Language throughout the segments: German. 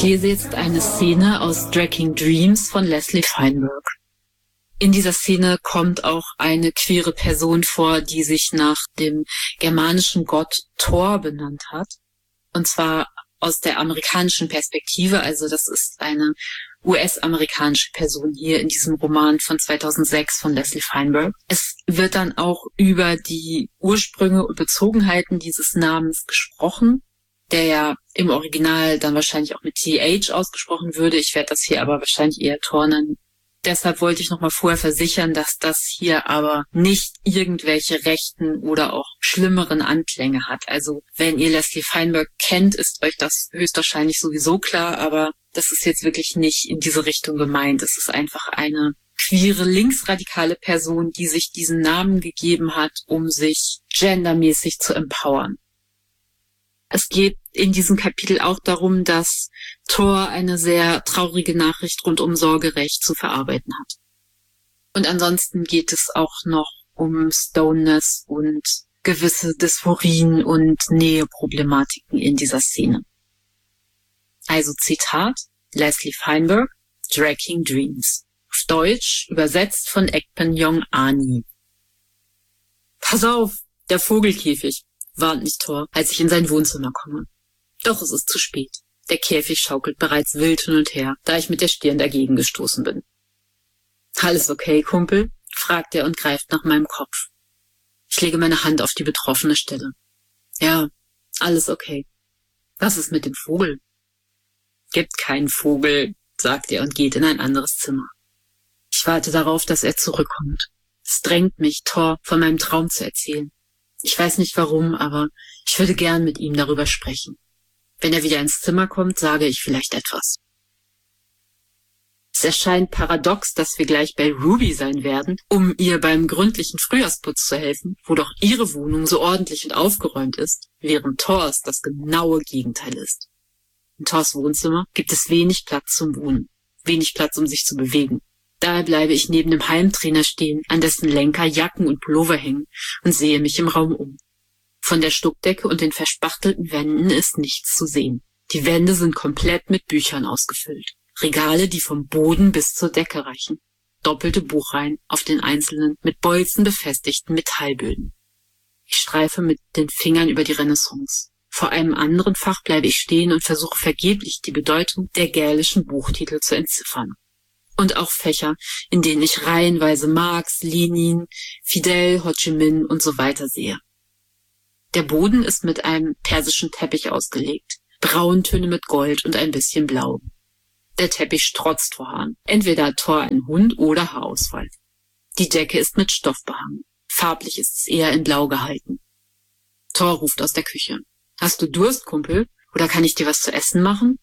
lese jetzt eine Szene aus Tracking Dreams von Leslie Feinberg. In dieser Szene kommt auch eine queere Person vor, die sich nach dem germanischen Gott Thor benannt hat. Und zwar aus der amerikanischen Perspektive, also das ist eine US-amerikanische Person hier in diesem Roman von 2006 von Leslie Feinberg. Es wird dann auch über die Ursprünge und Bezogenheiten dieses Namens gesprochen, der ja im Original dann wahrscheinlich auch mit TH ausgesprochen würde. Ich werde das hier aber wahrscheinlich eher Thor nennen. Deshalb wollte ich nochmal vorher versichern, dass das hier aber nicht irgendwelche rechten oder auch schlimmeren Anklänge hat. Also wenn ihr Leslie Feinberg kennt, ist euch das höchstwahrscheinlich sowieso klar, aber das ist jetzt wirklich nicht in diese Richtung gemeint. Es ist einfach eine queere, linksradikale Person, die sich diesen Namen gegeben hat, um sich gendermäßig zu empowern. Es geht in diesem Kapitel auch darum, dass Thor eine sehr traurige Nachricht rund um Sorgerecht zu verarbeiten hat. Und ansonsten geht es auch noch um Stoneness und gewisse Dysphorien und Näheproblematiken in dieser Szene. Also Zitat, Leslie Feinberg, Tracking Dreams. Auf Deutsch übersetzt von Ekpen Jong Ani. Pass auf, der Vogelkäfig, warnt mich Thor, als ich in sein Wohnzimmer komme. Doch es ist zu spät. Der Käfig schaukelt bereits wild hin und her, da ich mit der Stirn dagegen gestoßen bin. Alles okay, Kumpel? Fragt er und greift nach meinem Kopf. Ich lege meine Hand auf die betroffene Stelle. Ja, alles okay. Was ist mit dem Vogel? Gibt keinen Vogel, sagt er und geht in ein anderes Zimmer. Ich warte darauf, dass er zurückkommt. Es drängt mich, Thor von meinem Traum zu erzählen. Ich weiß nicht warum, aber ich würde gern mit ihm darüber sprechen. Wenn er wieder ins Zimmer kommt, sage ich vielleicht etwas. Es erscheint paradox, dass wir gleich bei Ruby sein werden, um ihr beim gründlichen Frühjahrsputz zu helfen, wo doch ihre Wohnung so ordentlich und aufgeräumt ist, während Thors das genaue Gegenteil ist. In Thors Wohnzimmer gibt es wenig Platz zum Wohnen, wenig Platz, um sich zu bewegen. Daher bleibe ich neben dem Heimtrainer stehen, an dessen Lenker Jacken und Pullover hängen, und sehe mich im Raum um. Von der Stuckdecke und den verspachtelten Wänden ist nichts zu sehen. Die Wände sind komplett mit Büchern ausgefüllt. Regale, die vom Boden bis zur Decke reichen. Doppelte Buchreihen auf den einzelnen, mit Bolzen befestigten Metallböden. Ich streife mit den Fingern über die Renaissance. Vor einem anderen Fach bleibe ich stehen und versuche vergeblich die Bedeutung der gälischen Buchtitel zu entziffern. Und auch Fächer, in denen ich reihenweise Marx, Lenin, Fidel, Ho Chi Minh und so weiter sehe. Der Boden ist mit einem persischen Teppich ausgelegt, Brauntöne mit Gold und ein bisschen Blau. Der Teppich strotzt vor Haaren, entweder hat Thor einen Hund oder Haarausfall. Die Decke ist mit Stoff behangen, farblich ist es eher in Blau gehalten. Thor ruft aus der Küche. Hast du Durst, Kumpel? Oder kann ich dir was zu essen machen?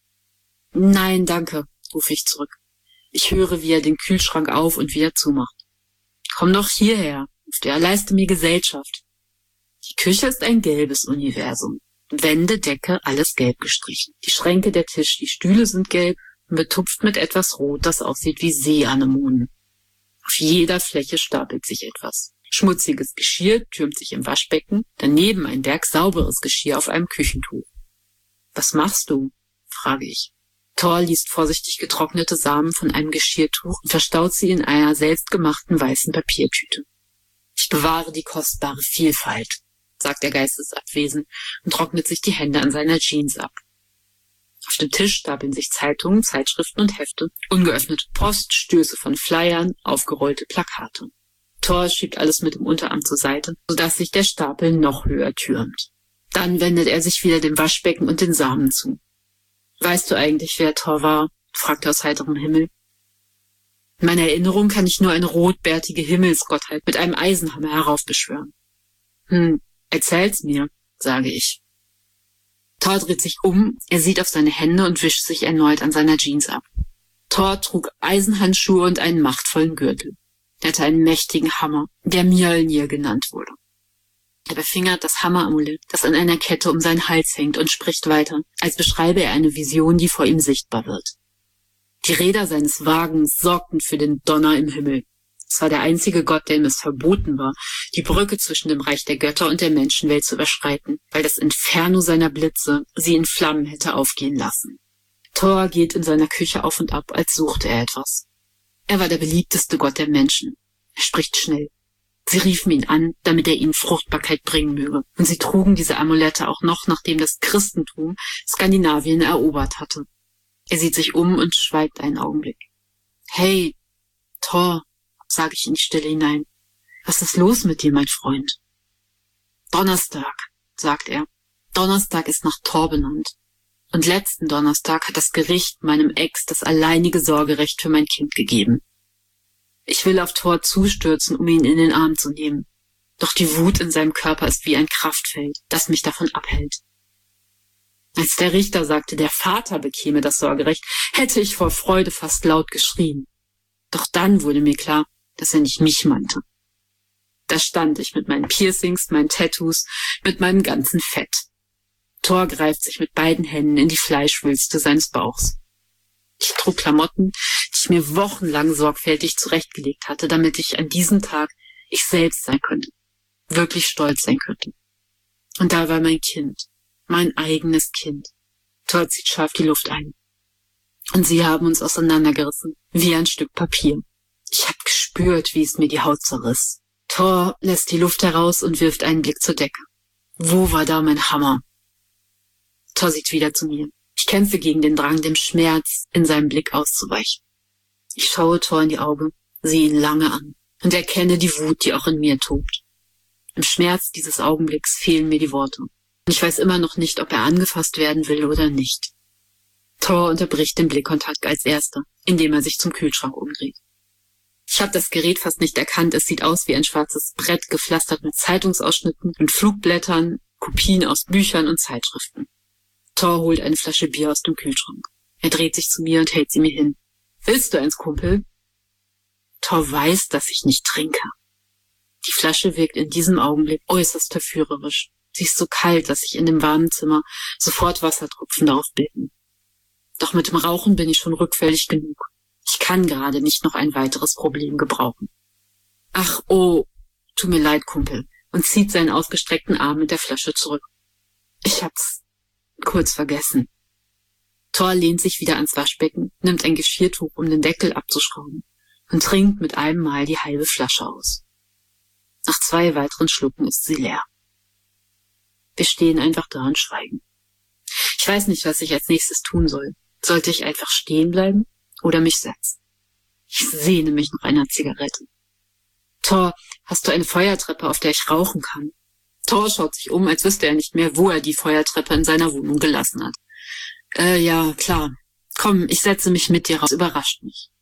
Nein, danke, rufe ich zurück. Ich höre, wie er den Kühlschrank auf und wieder zumacht. Komm doch hierher, ruft er, leiste mir Gesellschaft. Die Küche ist ein gelbes Universum. Wände, Decke, alles gelb gestrichen. Die Schränke, der Tisch, die Stühle sind gelb und betupft mit etwas Rot, das aussieht wie Seeanemonen. Auf jeder Fläche stapelt sich etwas. Schmutziges Geschirr türmt sich im Waschbecken, daneben ein Berg sauberes Geschirr auf einem Küchentuch. Was machst du? Frage ich. Thor liest vorsichtig getrocknete Samen von einem Geschirrtuch und verstaut sie in einer selbstgemachten weißen Papiertüte. Ich bewahre die kostbare Vielfalt, sagt er geistesabwesend und trocknet sich die Hände an seiner Jeans ab. Auf dem Tisch stapeln sich Zeitungen, Zeitschriften und Hefte, ungeöffnete Post, Stöße von Flyern, aufgerollte Plakate. Thor schiebt alles mit dem Unterarm zur Seite, sodass sich der Stapel noch höher türmt. Dann wendet er sich wieder dem Waschbecken und den Samen zu. Weißt du eigentlich, wer Thor war? Fragt er aus heiterem Himmel. In meiner Erinnerung kann ich nur eine rotbärtige Himmelsgottheit mit einem Eisenhammer heraufbeschwören. Erzähl's mir, sage ich. Thor dreht sich um, er sieht auf seine Hände und wischt sich erneut an seiner Jeans ab. Thor trug Eisenhandschuhe und einen machtvollen Gürtel. Er hatte einen mächtigen Hammer, der Mjölnir genannt wurde. Er befingert das Hammeramulett, das an einer Kette um seinen Hals hängt, und spricht weiter, als beschreibe er eine Vision, die vor ihm sichtbar wird. Die Räder seines Wagens sorgten für den Donner im Himmel. Es war der einzige Gott, dem es verboten war, die Brücke zwischen dem Reich der Götter und der Menschenwelt zu überschreiten, weil das Inferno seiner Blitze sie in Flammen hätte aufgehen lassen. Thor geht in seiner Küche auf und ab, als suchte er etwas. Er war der beliebteste Gott der Menschen. Er spricht schnell. Sie riefen ihn an, damit er ihnen Fruchtbarkeit bringen möge. Und sie trugen diese Amulette auch noch, nachdem das Christentum Skandinavien erobert hatte. Er sieht sich um und schweigt einen Augenblick. »Hey, Thor«, sage ich in die Stille hinein, »was ist los mit dir, mein Freund?« »Donnerstag«, sagt er. »Donnerstag ist nach Thor benannt. Und letzten Donnerstag hat das Gericht meinem Ex das alleinige Sorgerecht für mein Kind gegeben. Ich will auf Thor zustürzen, um ihn in den Arm zu nehmen. Doch die Wut in seinem Körper ist wie ein Kraftfeld, das mich davon abhält. Als der Richter sagte, der Vater bekäme das Sorgerecht, hätte ich vor Freude fast laut geschrien. Doch dann wurde mir klar, dass er nicht mich meinte. Da stand ich mit meinen Piercings, meinen Tattoos, mit meinem ganzen Fett. Thor greift sich mit beiden Händen in die Fleischwülste seines Bauchs. Ich trug Klamotten, die ich mir wochenlang sorgfältig zurechtgelegt hatte, damit ich an diesem Tag ich selbst sein könnte, wirklich stolz sein könnte. Und da war mein Kind, mein eigenes Kind. Thor zieht scharf die Luft ein. Und sie haben uns auseinandergerissen, wie ein Stück Papier. Ich habe gespürt, wie es mir die Haut zerriss. Thor lässt die Luft heraus und wirft einen Blick zur Decke. Wo war da mein Hammer? Thor sieht wieder zu mir. Ich kämpfe gegen den Drang, dem Schmerz in seinem Blick auszuweichen. Ich schaue Thor in die Augen, sehe ihn lange an und erkenne die Wut, die auch in mir tobt. Im Schmerz dieses Augenblicks fehlen mir die Worte. Und ich weiß immer noch nicht, ob er angefasst werden will oder nicht. Thor unterbricht den Blickkontakt als Erster, indem er sich zum Kühlschrank umdreht. Ich habe das Gerät fast nicht erkannt. Es sieht aus wie ein schwarzes Brett, gepflastert mit Zeitungsausschnitten und Flugblättern, Kopien aus Büchern und Zeitschriften. Thor holt eine Flasche Bier aus dem Kühlschrank. Er dreht sich zu mir und hält sie mir hin. Willst du eins, Kumpel? Thor weiß, dass ich nicht trinke. Die Flasche wirkt in diesem Augenblick äußerst verführerisch. Sie ist so kalt, dass sich in dem warmen Zimmer sofort Wassertropfen darauf bilden. Doch mit dem Rauchen bin ich schon rückfällig genug. Ich kann gerade nicht noch ein weiteres Problem gebrauchen. Ach, oh, tut mir leid, Kumpel, und zieht seinen ausgestreckten Arm mit der Flasche zurück. Ich hab's kurz vergessen. Thor lehnt sich wieder ans Waschbecken, nimmt ein Geschirrtuch, um den Deckel abzuschrauben, und trinkt mit einem Mal die halbe Flasche aus. Nach 2 weiteren Schlucken ist sie leer. Wir stehen einfach da und schweigen. Ich weiß nicht, was ich als nächstes tun soll. Sollte ich einfach stehen bleiben oder mich setzen? Ich sehne mich nach einer Zigarette. Thor, hast du eine Feuertreppe, auf der ich rauchen kann? Thor schaut sich um, als wüsste er nicht mehr, wo er die Feuertreppe in seiner Wohnung gelassen hat. Ja, klar. Komm, ich setze mich mit dir raus. Überrascht mich.